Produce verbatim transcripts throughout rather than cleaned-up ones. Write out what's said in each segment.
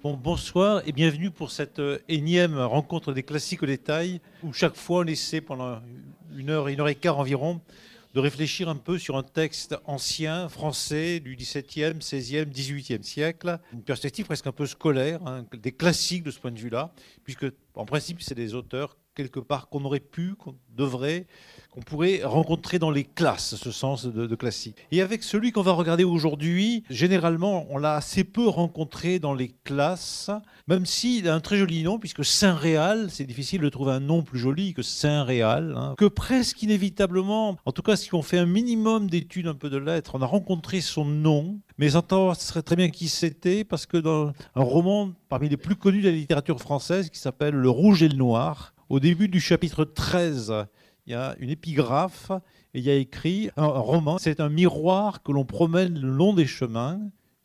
Bon, bonsoir et bienvenue pour cette euh, énième rencontre des classiques au détail, où chaque fois on essaie pendant une heure, une heure et quart environ, de réfléchir un peu sur un texte ancien, français, du dix-septième, seizième, dix-huitième siècle, une perspective presque un peu scolaire, hein, des classiques de ce point de vue-là, puisque en principe c'est des auteurs quelque part qu'on aurait pu, qu'on devrait, qu'on pourrait rencontrer dans les classes, ce sens de, de classique. Et avec celui qu'on va regarder aujourd'hui, généralement, on l'a assez peu rencontré dans les classes, même s'il a un très joli nom, puisque Saint-Réal, c'est difficile de trouver un nom plus joli que Saint-Réal, hein, que presque inévitablement, en tout cas si on fait un minimum d'études un peu de lettres, on a rencontré son nom, mais j'entends très, très bien qui c'était, parce que dans un roman parmi les plus connus de la littérature française, qui s'appelle Le Rouge et le Noir, au début du chapitre treize, il y a une épigraphe et il y a écrit un roman. C'est un miroir que l'on promène le long des chemins,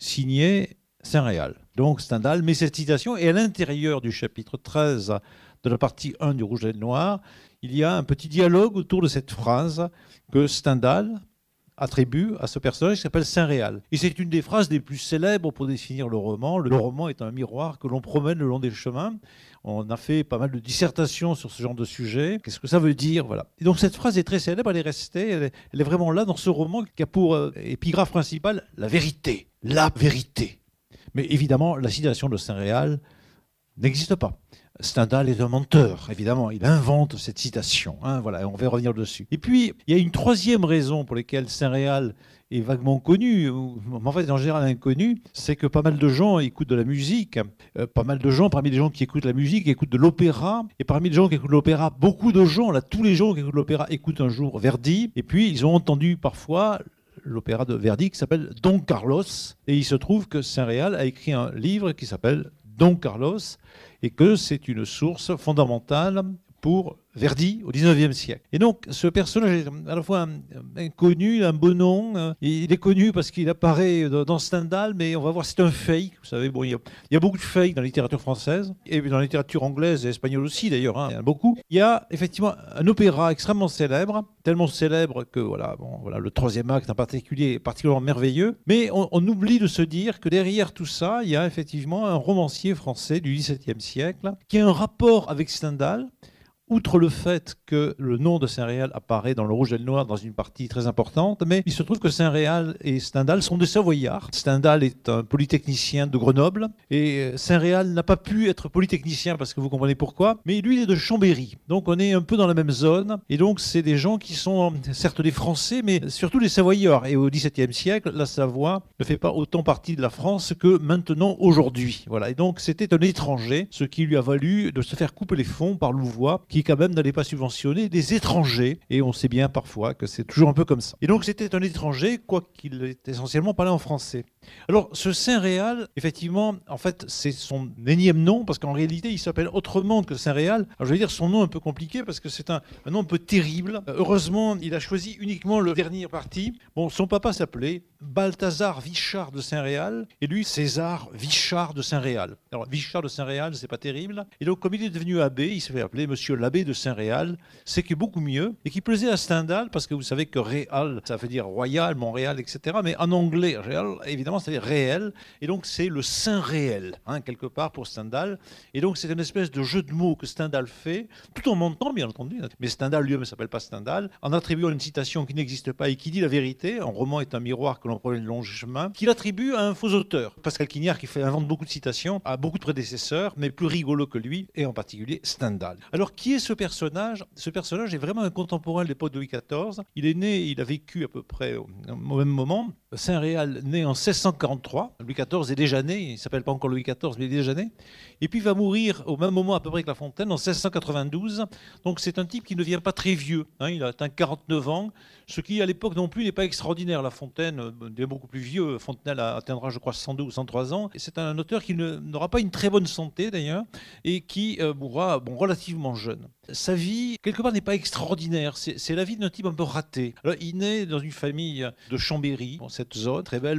signé Saint-Réal. Donc Stendhal met cette citation et à l'intérieur du chapitre treize de la partie un du Rouge et le Noir, il y a un petit dialogue autour de cette phrase que Stendhal attribue à ce personnage qui s'appelle Saint-Réal. Et c'est une des phrases les plus célèbres pour définir le roman. Le roman est un miroir que l'on promène le long des chemins. On a fait pas mal de dissertations sur ce genre de sujet. Qu'est-ce que ça veut dire, voilà. Et donc cette phrase est très célèbre, elle est restée, elle est, elle est vraiment là dans ce roman qui a pour euh, épigraphe principale la vérité, la vérité. Mais évidemment, la citation de Saint-Réal n'existe pas. Stendhal est un menteur, évidemment. Il invente cette citation. Hein, voilà, on va revenir dessus. Et puis, il y a une troisième raison pour laquelle Saint-Réal est vaguement connu, ou en fait en général inconnu, c'est que pas mal de gens écoutent de la musique. Euh, pas mal de gens, parmi les gens qui écoutent la musique, écoutent de l'opéra. Et parmi les gens qui écoutent de l'opéra, beaucoup de gens, là, tous les gens qui écoutent de l'opéra écoutent un jour Verdi. Et puis, ils ont entendu parfois l'opéra de Verdi qui s'appelle Don Carlos. Et il se trouve que Saint-Réal a écrit un livre qui s'appelle Don Carlos, et que c'est une source fondamentale pour Verdi au dix-neuvième siècle. Et donc, ce personnage est à la fois inconnu, un beau nom. Il est connu parce qu'il apparaît dans Stendhal, mais on va voir, c'est un fake. Vous savez, bon, il y a, il y a beaucoup de fake dans la littérature française, et dans la littérature anglaise et espagnole aussi, d'ailleurs, hein, il y en a beaucoup. Il y a effectivement un opéra extrêmement célèbre, tellement célèbre que voilà, bon, voilà, le troisième acte en particulier est particulièrement merveilleux, mais on, on oublie de se dire que derrière tout ça, il y a effectivement un romancier français du dix-septième siècle qui a un rapport avec Stendhal. Outre le fait que le nom de Saint-Réal apparaît dans Le Rouge et le Noir dans une partie très importante, mais il se trouve que Saint-Réal et Stendhal sont des Savoyards. Stendhal est un polytechnicien de Grenoble et Saint-Réal n'a pas pu être polytechnicien parce que vous comprenez pourquoi, mais lui il est de Chambéry. Donc on est un peu dans la même zone et donc c'est des gens qui sont certes des Français mais surtout des Savoyards. Et au dix-septième siècle, la Savoie ne fait pas autant partie de la France que maintenant aujourd'hui. Voilà. Et donc c'était un étranger, ce qui lui a valu de se faire couper les fonds par Louvois, qui quand même n'allait pas subventionner des étrangers. Et on sait bien parfois que c'est toujours un peu comme ça. Et donc c'était un étranger, quoiqu'il ait essentiellement parlé en français. Alors ce Saint-Réal, effectivement, en fait, c'est son énième nom, parce qu'en réalité, il s'appelle autrement que Saint-Réal. Alors je vais dire son nom un peu compliqué, parce que c'est un, un nom un peu terrible. Heureusement, il a choisi uniquement le dernier parti. Bon, son papa s'appelait Balthazar Vichard de Saint-Réal, et lui, César Vichard de Saint-Réal. Alors Vichard de Saint-Réal, c'est pas terrible. Et donc, comme il est devenu abbé, il s'est fait appeler Monsieur l'abbé de Saint-Réal, c'est qui est beaucoup mieux, et qui plaisait à Stendhal, parce que vous savez que Réal, ça veut dire royal, Montréal, et cetera. Mais en anglais, Réal, évidemment, ça veut dire réel, et donc c'est le Saint réel, hein, quelque part pour Stendhal. Et donc c'est une espèce de jeu de mots que Stendhal fait, tout en mentant, bien entendu. Mais Stendhal lui-même ne s'appelle pas Stendhal, en attribuant une citation qui n'existe pas et qui dit la vérité. Un roman est un miroir que l'on promène le long chemin, qu'il attribue à un faux auteur. Pascal Quignard, qui fait, invente beaucoup de citations, a beaucoup de prédécesseurs, mais plus rigolo que lui, et en particulier Stendhal. Alors qui est ce personnage? Ce personnage est vraiment un contemporain de l'époque de Louis quatorze. Il est né, il a vécu à peu près au, au même moment. Saint-Réal, né en seize cent quarante-trois. Louis quatorze est déjà né, il ne s'appelle pas encore Louis quatorze, mais il est déjà né. Et puis il va mourir au même moment à peu près que La Fontaine, en seize cent quatre-vingt-douze. Donc c'est un type qui ne vient pas très vieux. Hein, il a atteint quarante-neuf ans, ce qui à l'époque non plus n'est pas extraordinaire. La Fontaine est beaucoup plus vieux. Fontenelle atteindra, je crois, cent deux ou cent trois ans. Et c'est un auteur qui ne, n'aura pas une très bonne santé d'ailleurs, et qui euh, mourra bon, relativement jeune. Sa vie, quelque part, n'est pas extraordinaire. C'est, c'est la vie d'un type un peu raté. Alors, il naît dans une famille de Chambéry, dans cette zone, très belle pour nous.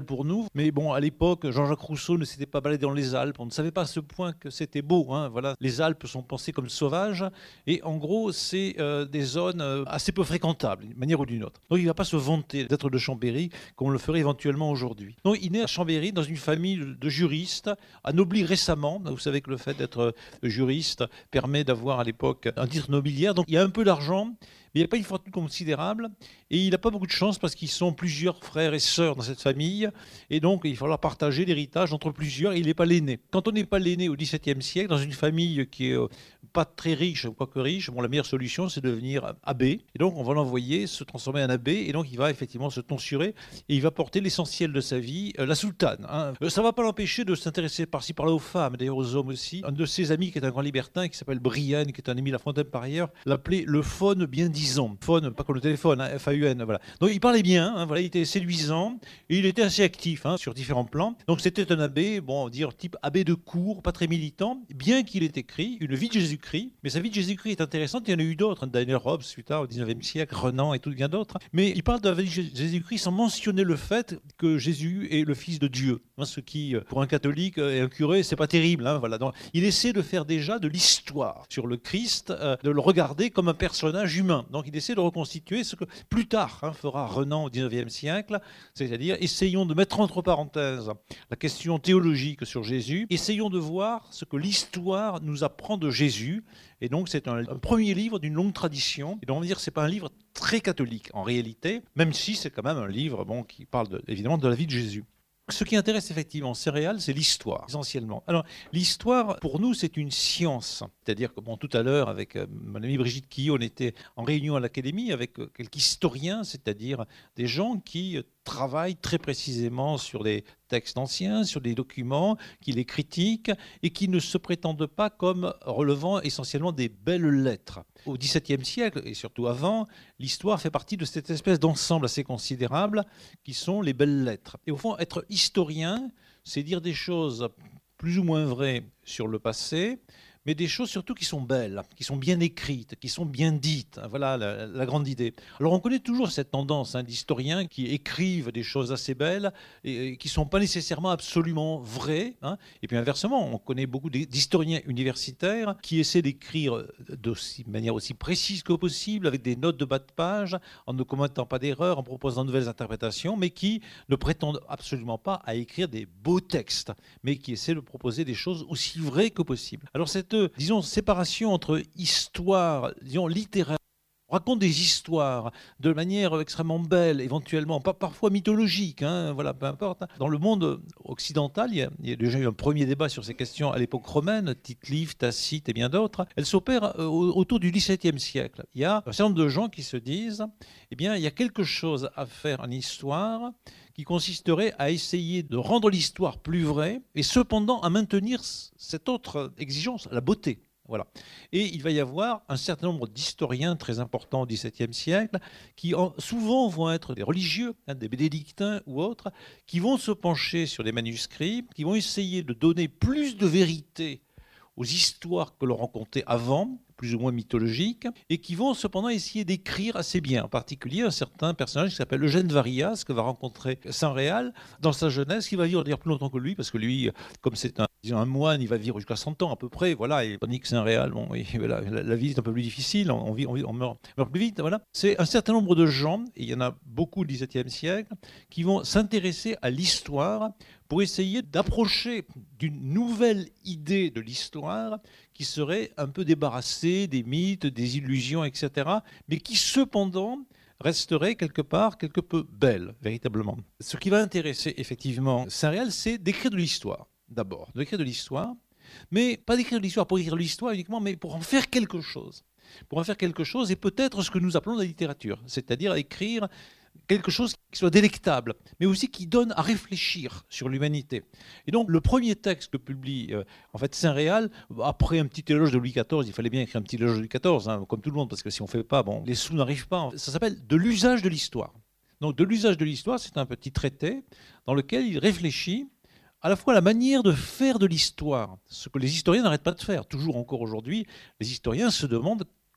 Mais bon, à l'époque, Jean-Jacques Rousseau ne s'était pas baladé dans les Alpes. On ne savait pas à ce point que c'était beau. Hein. Voilà. Les Alpes sont pensées comme sauvages. Et en gros, c'est euh, des zones euh, assez peu fréquentables, d'une manière ou d'une autre. Donc il ne va pas se vanter d'être de Chambéry comme on le ferait éventuellement aujourd'hui. Donc il naît à Chambéry dans une famille de juristes, anobli récemment. Vous savez que le fait d'être juriste permet d'avoir à l'époque un titre nobiliaire. Donc il y a un peu d'argent, mais il n'y a pas une fortune considérable. Et il n'a pas beaucoup de chance parce qu'ils sont plusieurs frères et sœurs dans cette famille. Et donc il va falloir partager l'héritage entre plusieurs. Et il n'est pas l'aîné. Quand on n'est pas l'aîné au XVIIe siècle, dans une famille qui est pas très riche, quoique riche, bon, la meilleure solution, c'est de devenir abbé. Et donc, on va l'envoyer se transformer en abbé. Et donc, il va effectivement se tonsurer. Et il va porter l'essentiel de sa vie, euh, la soutane. Hein. Euh, ça ne va pas l'empêcher de s'intéresser par-ci, par-là aux femmes, d'ailleurs aux hommes aussi. Un de ses amis, qui est un grand libertin, qui s'appelle Brienne, qui est un ami de La Fontaine par ailleurs, l'appelait le faune bien disant. Faune, pas comme le téléphone, hein, F A U N. Voilà. Donc, il parlait bien. Hein, voilà, il était séduisant. Et il était assez actif hein, sur différents plans. Donc, c'était un abbé, bon, dire type abbé de cour, pas très militant, bien qu'il ait écrit Une vie de Jésus-Christ. Mais sa vie de Jésus-Christ est intéressante, il y en a eu d'autres, Daniel Hobbes, plus tard au dix-neuvième siècle, Renan et tout bien d'autres. Mais il parle de la vie de Jésus-Christ sans mentionner le fait que Jésus est le Fils de Dieu. Ce qui, pour un catholique et un curé, c'est pas terrible. Hein, voilà. Donc, il essaie de faire déjà de l'histoire sur le Christ, euh, de le regarder comme un personnage humain. Donc il essaie de reconstituer ce que plus tard hein, fera Renan au dix-neuvième siècle, c'est-à-dire essayons de mettre entre parenthèses la question théologique sur Jésus, essayons de voir ce que l'histoire nous apprend de Jésus. Et donc c'est un, un premier livre d'une longue tradition. Et donc on va dire que c'est pas un livre très catholique en réalité, même si c'est quand même un livre bon, qui parle de, évidemment de la vie de Jésus. Ce qui intéresse effectivement Céréales, c'est l'histoire, essentiellement. Alors, l'histoire, pour nous, c'est une science. C'est-à-dire que, bon, tout à l'heure, avec euh, mon amie Brigitte Quillot, on était en réunion à l'Académie avec euh, quelques historiens, c'est-à-dire des gens qui euh, travaillent très précisément sur des textes anciens, sur des documents, qui les critiquent et qui ne se prétendent pas comme relevant essentiellement des belles lettres. Au XVIIe siècle, et surtout avant, l'histoire fait partie de cette espèce d'ensemble assez considérable qui sont les belles lettres. Et au fond, être historien, c'est dire des choses plus ou moins vraies sur le passé, mais des choses surtout qui sont belles, qui sont bien écrites, qui sont bien dites. Voilà la, la grande idée. Alors on connaît toujours cette tendance hein, d'historiens qui écrivent des choses assez belles et, et qui ne sont pas nécessairement absolument vraies. Hein. Et puis inversement, on connaît beaucoup d'historiens universitaires qui essaient d'écrire de manière aussi précise que possible, avec des notes de bas de page, en ne commentant pas d'erreurs, en proposant de nouvelles interprétations, mais qui ne prétendent absolument pas à écrire des beaux textes, mais qui essaient de proposer des choses aussi vraies que possible. Alors cette disons, séparation entre histoire, disons, littéraire. On raconte des histoires de manière extrêmement belle, éventuellement, pas parfois mythologique, hein, voilà, peu importe. Dans le monde occidental, il y, a, il y a déjà eu un premier débat sur ces questions à l'époque romaine, Tite-Live, Tacite et bien d'autres. Elle s'opère autour du XVIIe siècle. Il y a un certain nombre de gens qui se disent, eh bien, il y a quelque chose à faire en histoire qui consisterait à essayer de rendre l'histoire plus vraie et cependant à maintenir cette autre exigence, la beauté. Voilà. Et il va y avoir un certain nombre d'historiens très importants au XVIIe siècle qui en, souvent vont être des religieux, hein, des bénédictins ou autres, qui vont se pencher sur les manuscrits, qui vont essayer de donner plus de vérité aux histoires que l'on racontait avant, plus ou moins mythologiques, et qui vont cependant essayer d'écrire assez bien. En particulier, un certain personnage qui s'appelle Eugène Varias, que va rencontrer Saint-Réal dans sa jeunesse, qui va vivre dire plus longtemps que lui, parce que lui, comme c'est un, disons, un moine, il va vivre jusqu'à cent ans à peu près, voilà, et tandis que Saint-Réal, bon, et, voilà, la, la vie est un peu plus difficile, on, vit, on, vit, on meurt, meurt plus vite, voilà. C'est un certain nombre de gens, et il y en a beaucoup au XVIIe siècle, qui vont s'intéresser à l'histoire pour essayer d'approcher d'une nouvelle idée de l'histoire qui serait un peu débarrassée des mythes, des illusions, et cetera, mais qui cependant resterait quelque part quelque peu belle, véritablement. Ce qui va intéresser effectivement Saint-Réal, c'est d'écrire de l'histoire, d'abord, d'écrire de l'histoire, mais pas d'écrire de l'histoire pour écrire de l'histoire uniquement, mais pour en faire quelque chose. Pour en faire quelque chose et peut-être ce que nous appelons la littérature, c'est-à-dire écrire quelque chose qui soit délectable, mais aussi qui donne à réfléchir sur l'humanité. Et donc, le premier texte que publie euh, en fait Saint-Réal, après un petit éloge de Louis quatorze, il fallait bien écrire un petit éloge de Louis quatorze, hein, comme tout le monde, parce que si on ne fait pas, bon, les sous n'arrivent pas. Ça s'appelle « De l'usage de l'histoire ». Donc, de l'usage de l'histoire, c'est un petit traité dans lequel il réfléchit à la fois la manière de faire de l'histoire, ce que les historiens n'arrêtent pas de faire. Toujours encore aujourd'hui, les historiens se demandent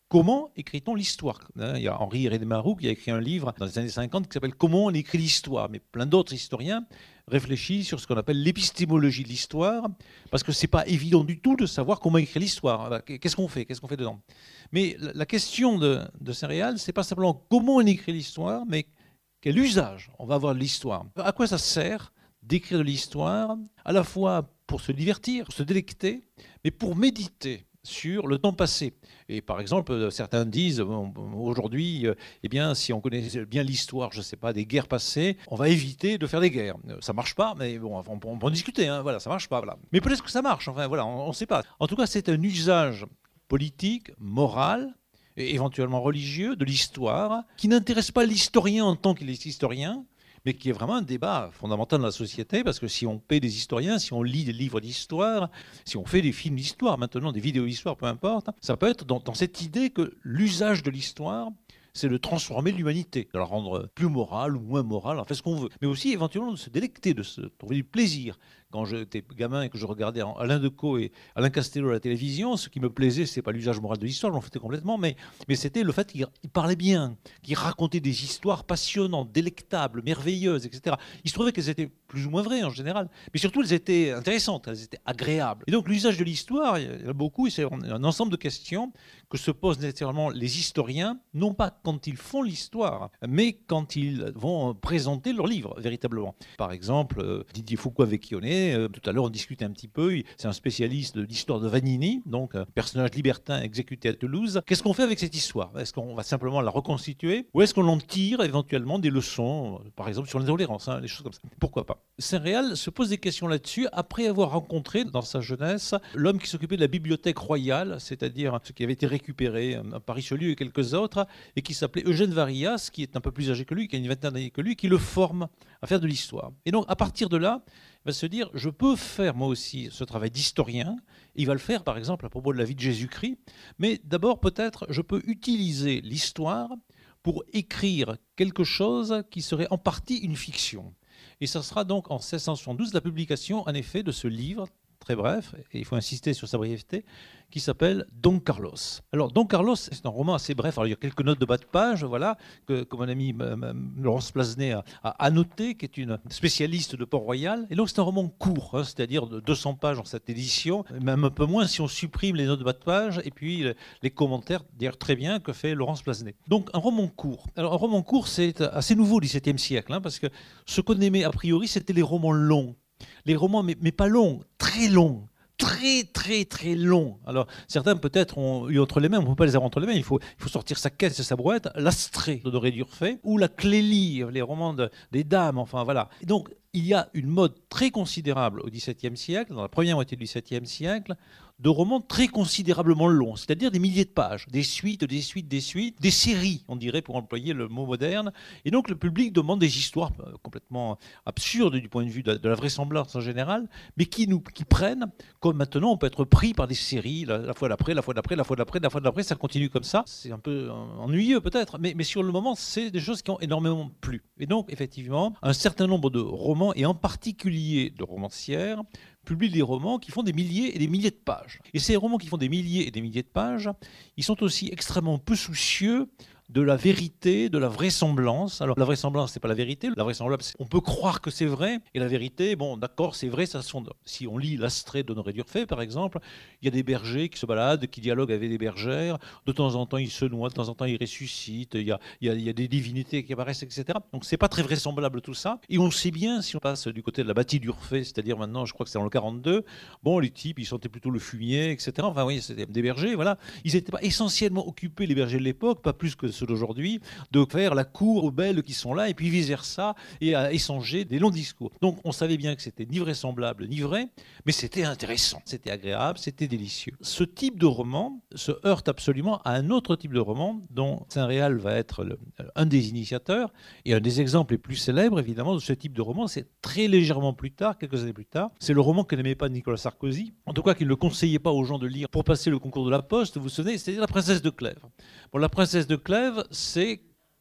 Comment écrit-on l'histoire? Il y a Henri Rédémarou qui a écrit un livre dans les années cinquante qui s'appelle « Comment on écrit l'histoire ?» Mais plein d'autres historiens réfléchissent sur ce qu'on appelle l'épistémologie de l'histoire, parce que ce n'est pas évident du tout de savoir comment écrire l'histoire. Qu'est-ce qu'on fait? Qu'est-ce qu'on fait dedans? Mais la question de, de Saint-Réal, ce n'est pas simplement comment on écrit l'histoire, mais quel usage on va avoir de l'histoire. À quoi ça sert d'écrire de l'histoire, à la fois pour se divertir, pour se délecter, mais pour méditer sur le temps passé. Et par exemple, certains disent bon, aujourd'hui, eh bien, si on connaît bien l'histoire, je ne sais pas, des guerres passées, on va éviter de faire des guerres. Ça ne marche pas, mais bon, on peut en discuter. Hein, voilà, ça ne marche pas. Voilà. Mais peut-être que ça marche. Enfin, voilà, on ne sait pas. En tout cas, c'est un usage politique, moral, et éventuellement religieux de l'histoire, qui n'intéresse pas l'historien en tant qu'il est historien, mais qui est vraiment un débat fondamental dans la société, parce que si on paie des historiens, si on lit des livres d'histoire, si on fait des films d'histoire, maintenant des vidéos d'histoire, peu importe, ça peut être dans, dans cette idée que l'usage de l'histoire, c'est de transformer l'humanité, de la rendre plus morale ou moins morale, on fait ce qu'on veut. Mais aussi éventuellement de se délecter, de se trouver du plaisir. Quand j'étais gamin et que je regardais Alain Decaux et Alain Castello à la télévision, ce qui me plaisait, ce n'est pas l'usage moral de l'histoire, je m'en foutais complètement, mais, mais c'était le fait qu'il parlait bien, qu'il racontait des histoires passionnantes, délectables, merveilleuses, et cetera. Il se trouvait qu'elles étaient plus ou moins vraies en général, mais surtout elles étaient intéressantes, elles étaient agréables. Et donc l'usage de l'histoire, il y en a beaucoup, c'est un ensemble de questions que se posent nécessairement les historiens, non pas quand ils font l'histoire, mais quand ils vont présenter leur livre, véritablement. Par exemple, Didier Foucault-Vecchione, tout à l'heure on discutait un petit peu, c'est un spécialiste de l'histoire de Vanini, donc un personnage libertin exécuté à Toulouse. Qu'est-ce qu'on fait avec cette histoire? Est-ce qu'on va simplement la reconstituer ou est-ce qu'on en tire éventuellement des leçons, par exemple sur l'intolérance, hein, des choses comme ça? Pourquoi pas? Saint-Réal se pose des questions là-dessus après avoir rencontré dans sa jeunesse l'homme qui s'occupait de la bibliothèque royale, c'est-à-dire ce qui avait été récupéré par Richelieu et quelques autres, et qui s'appelait Eugène Varillas, qui est un peu plus âgé que lui, qui a une vingtaine d'années que lui, qui le forme à faire de l'histoire. Et donc à partir de là, il va se dire, je peux faire moi aussi ce travail d'historien. Il va le faire par exemple à propos de la vie de Jésus-Christ, mais d'abord peut-être je peux utiliser l'histoire pour écrire quelque chose qui serait en partie une fiction. Et ça sera donc en seize cent soixante-douze la publication en effet de ce livre, très bref, et il faut insister sur sa brièveté, qui s'appelle Don Carlos. Alors, Don Carlos, c'est un roman assez bref. Alors, il y a quelques notes de bas de page, voilà, que, que mon ami Laurence Plasnet a, a annoté, qui est une spécialiste de Port-Royal. Et donc, c'est un roman court, hein, c'est-à-dire de deux cents pages dans cette édition, même un peu moins si on supprime les notes de bas de page et puis les commentaires, d'ailleurs très bien, que fait Laurence Plasnet. Donc, un roman court. Alors, un roman court, c'est assez nouveau au dix-septième siècle, hein, parce que ce qu'on aimait a priori, c'était les romans longs. Les romans, mais, mais pas longs, très longs. Très, très, très long. Alors, certains peut-être ont eu entre les mains, on ne peut pas les avoir entre les mains, il faut, il faut sortir sa caisse et sa brouette, l'Astrée d'Honoré d'Urfé, ou la Clélie, les romans de, des dames, enfin voilà. Et donc, il y a une mode très considérable au dix-septième siècle, dans la première moitié du dix-septième siècle, de romans très considérablement longs, c'est-à-dire des milliers de pages, des suites, des suites, des suites, des séries, on dirait, pour employer le mot moderne. Et donc le public demande des histoires complètement absurdes du point de vue de la vraisemblance en général, mais qui nous qui prennent, comme maintenant on peut être pris par des séries, la, la fois d'après, la fois d'après, la fois d'après, la fois d'après, ça continue comme ça. C'est un peu ennuyeux peut-être, mais, mais sur le moment, c'est des choses qui ont énormément plu. Et donc effectivement, un certain nombre de romans, et en particulier de romancières, publient des romans qui font des milliers et des milliers de pages. Et ces romans qui font des milliers et des milliers de pages, ils sont aussi extrêmement peu soucieux de la vérité, de la vraisemblance. Alors la vraisemblance, c'est pas la vérité. La vraisemblance, on peut croire que c'est vrai, et la vérité, bon, d'accord, c'est vrai, ça se fonde. Si on lit l'Astrée d'Honoré d'Urfé, par exemple, il y a des bergers qui se baladent, qui dialoguent avec des bergères. De temps en temps, ils se noient, de temps en temps, ils ressuscitent. Il y a, il y a, il y a des divinités qui apparaissent, et cetera. Donc c'est pas très vraisemblable tout ça. Et on sait bien, si on passe du côté de la bâtie d'Urfé, c'est-à-dire maintenant, je crois que c'est dans le quarante-deux, bon, les types, ils sentaient plutôt le fumier, et cetera. Enfin, oui, c'était des bergers, voilà. Ils n'étaient pas essentiellement occupés, les bergers de l'époque, pas plus que ceux d'aujourd'hui, de faire la cour aux belles qui sont là et puis vice-versa, et à échanger des longs discours. Donc on savait bien que c'était ni vraisemblable ni vrai, mais c'était intéressant, c'était agréable, c'était délicieux. Ce type de roman se heurte absolument à un autre type de roman dont Saint-Réal va être le, un des initiateurs, et un des exemples les plus célèbres évidemment de ce type de roman, c'est très légèrement plus tard, quelques années plus tard, c'est le roman que n'aimait pas Nicolas Sarkozy, en tout cas qu'il ne conseillait pas aux gens de lire pour passer le concours de la Poste, vous vous souvenez, c'est-à-dire La Princesse de Clèves. Bon, La Princesse de Clèves, c'est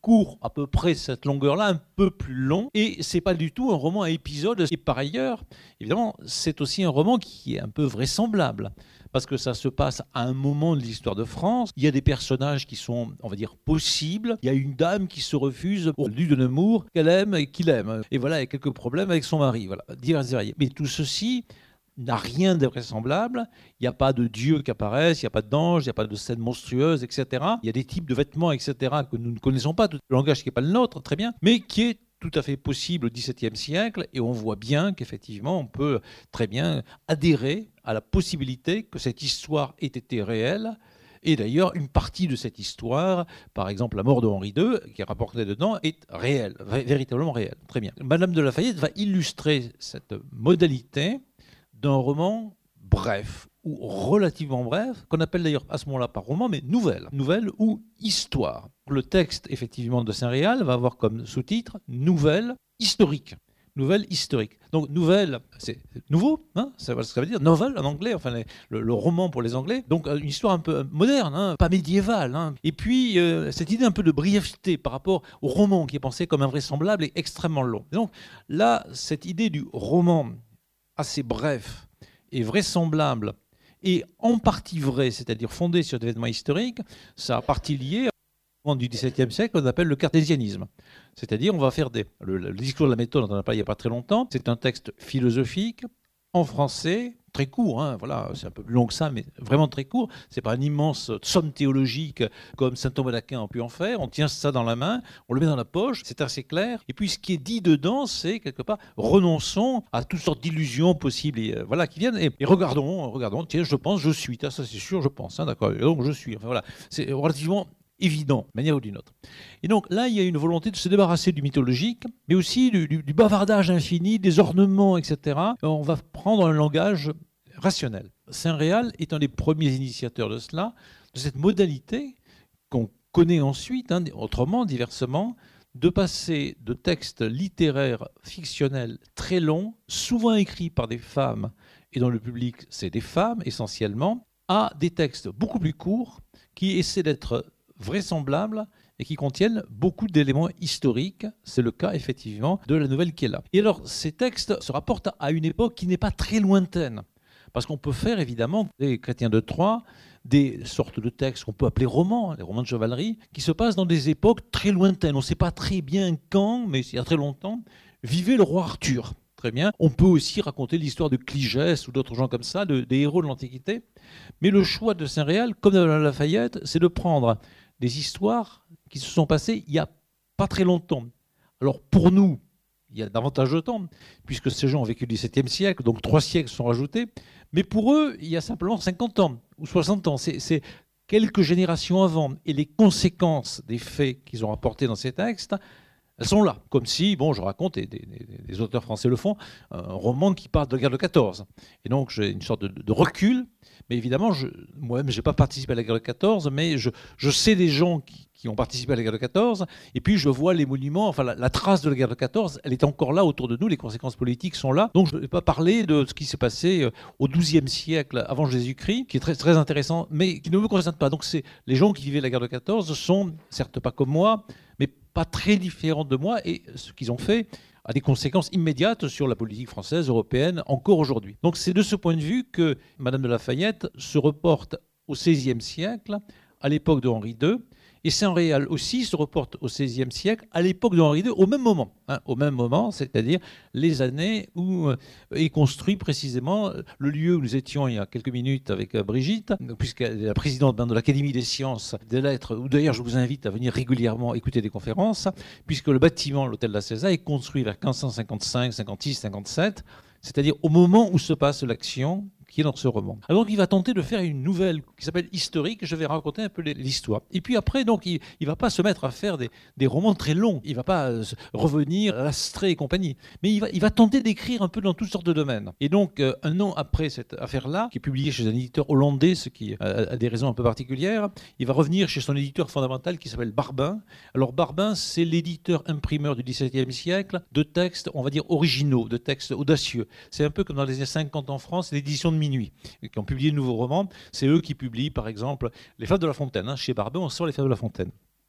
court à peu près cette longueur-là, un peu plus long, et c'est pas du tout un roman à épisodes. Et par ailleurs, évidemment, c'est aussi un roman qui est un peu vraisemblable, parce que ça se passe à un moment de l'histoire de France. Il y a des personnages qui sont, on va dire, possibles. Il y a une dame qui se refuse au duc de Nemours, qu'elle aime et qu'il aime. Et voilà, il y a quelques problèmes avec son mari. Voilà, divers et variés. Mais tout ceci n'a rien de vraisemblable. Il n'y a pas de dieux qui apparaissent, il n'y a pas d'anges, il n'y a pas de scènes monstrueuses, et cetera. Il y a des types de vêtements, et cetera, que nous ne connaissons pas, tout le langage qui n'est pas le nôtre, très bien, mais qui est tout à fait possible au dix-septième siècle, et on voit bien qu'effectivement, on peut très bien adhérer à la possibilité que cette histoire ait été réelle. Et d'ailleurs, une partie de cette histoire, par exemple la mort de Henri deux, qui est rapportée dedans, est réelle, véritablement réelle. Très bien. Madame de La Fayette va illustrer cette modalité d'un roman bref, ou relativement bref, qu'on appelle d'ailleurs à ce moment-là pas roman, mais nouvelle. Nouvelle ou histoire. Le texte, effectivement, de Saint-Réal va avoir comme sous-titre « Nouvelle historique ». Nouvelle historique. Donc, nouvelle, c'est nouveau, hein, ça, ça veut dire novel en anglais, enfin les, le, le roman pour les Anglais. Donc, une histoire un peu moderne, hein, pas médiévale. Hein. Et puis, euh, cette idée un peu de brièveté par rapport au roman qui est pensé comme invraisemblable et extrêmement long. Et donc, là, cette idée du roman assez bref et vraisemblable, et en partie vrai, c'est-à-dire fondé sur des événements historiques, ça a partie liée au du dix-septième siècle qu'on appelle le cartésianisme. C'est-à-dire, on va faire des... Le, le discours de la méthode, on en a parlé il n'y a pas très longtemps, c'est un texte philosophique, en français, très court, hein, voilà, c'est un peu plus long que ça, mais vraiment très court. C'est pas une immense somme théologique comme saint Thomas d'Aquin a pu en faire. On tient ça dans la main, on le met dans la poche, c'est assez clair. Et puis ce qui est dit dedans, c'est quelque part, renonçons à toutes sortes d'illusions possibles, et, euh, voilà, qui viennent. Et, et regardons, regardons, tiens, je pense, je suis, ça c'est sûr, je pense, hein, d'accord. Donc je suis. Enfin voilà, c'est relativement évident, d'une manière ou d'une autre. Et donc là, il y a une volonté de se débarrasser du mythologique, mais aussi du, du, du bavardage infini, des ornements, et cetera. On va prendre un langage rationnel. Saint-Réal est un des premiers initiateurs de cela, de cette modalité qu'on connaît ensuite, hein, autrement, diversement, de passer de textes littéraires fictionnels très longs, souvent écrits par des femmes, et dans le public, c'est des femmes essentiellement, à des textes beaucoup plus courts qui essaient d'être vraisemblables et qui contiennent beaucoup d'éléments historiques. C'est le cas, effectivement, de la nouvelle qui est là. Et alors, ces textes se rapportent à une époque qui n'est pas très lointaine. Parce qu'on peut faire, évidemment, des chrétiens de Troyes, des sortes de textes qu'on peut appeler romans, les romans de chevalerie, qui se passent dans des époques très lointaines. On ne sait pas très bien quand, mais il y a très longtemps, vivait le roi Arthur. Très bien. On peut aussi raconter l'histoire de Cligès ou d'autres gens comme ça, de, des héros de l'Antiquité. Mais le choix de Saint-Réal, comme de La Lafayette, c'est de prendre des histoires qui se sont passées il n'y a pas très longtemps. Alors pour nous, il y a davantage de temps, puisque ces gens ont vécu le dix-septième siècle, donc trois siècles sont rajoutés. Mais pour eux, il y a simplement cinquante ans ou soixante ans. C'est, c'est quelques générations avant. Et les conséquences des faits qu'ils ont rapportés dans ces textes, elles sont là. Comme si, bon, je raconte, et des, des, des auteurs français le font, un roman qui parle de la guerre de quatorze. Et donc j'ai une sorte de, de recul. Mais évidemment, je, moi-même, je n'ai pas participé à la guerre de quatorze, mais je, je sais des gens qui, qui ont participé à la guerre de quatorze, et puis je vois les monuments, enfin la, la trace de la guerre de quatorze, elle est encore là autour de nous, les conséquences politiques sont là. Donc je ne vais pas parler de ce qui s'est passé au douzième siècle avant Jésus-Christ, qui est très, très intéressant, mais qui ne me concerne pas. Donc c'est, les gens qui vivaient la guerre de quatorze sont, certes pas comme moi, mais pas très différents de moi, et ce qu'ils ont fait a des conséquences immédiates sur la politique française, européenne, encore aujourd'hui. Donc c'est de ce point de vue que Madame de La Fayette se reporte au seizième siècle, à l'époque de Henri deux, et Saint-Réal aussi se reporte au seizième siècle, à l'époque de Henri deux, au même moment. Hein, au même moment, c'est-à-dire les années où euh, est construit précisément le lieu où nous étions il y a quelques minutes avec euh, Brigitte, puisqu'elle est la présidente de l'Académie des sciences des lettres, où d'ailleurs je vous invite à venir régulièrement écouter des conférences, puisque le bâtiment, l'hôtel de la César, est construit vers quinze cent cinquante-cinq, cinquante-six, cinquante-sept, c'est-à-dire au moment où se passe l'action qui est dans ce roman. Alors il va tenter de faire une nouvelle qui s'appelle Historique, je vais raconter un peu l'histoire. Et puis après, donc, il ne va pas se mettre à faire des, des romans très longs, il ne va pas euh, revenir à l'Astrée et compagnie, mais il va, il va tenter d'écrire un peu dans toutes sortes de domaines. Et donc, euh, un an après cette affaire-là, qui est publiée chez un éditeur hollandais, ce qui a, a des raisons un peu particulières, il va revenir chez son éditeur fondamental qui s'appelle Barbin. Alors Barbin, c'est l'éditeur imprimeur du dix-septième siècle de textes, on va dire, originaux, de textes audacieux. C'est un peu comme dans les années cinquante en France, l'édition de Minuit, qui ont publié de nouveaux romans. C'est eux qui publient, par exemple, Les Fables de La Fontaine. Hein. Chez Barbin, on sort Les Fables de La Fontaine.